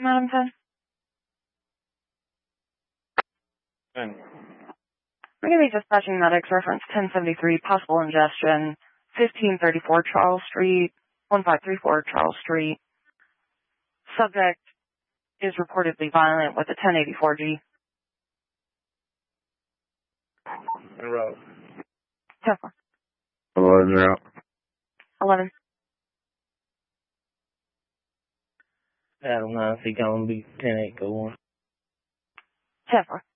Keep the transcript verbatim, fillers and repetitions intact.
Madam ten? ten. We're going to be dispatching medics reference ten seventy-three, possible ingestion, fifteen thirty-four Charles Street, one five three four Charles Street. Subject is reportedly violent with a ten eighty-four G. En route. ten four. eleven route. eleven. Adam nine, C column B, ten eight, go one. ten four.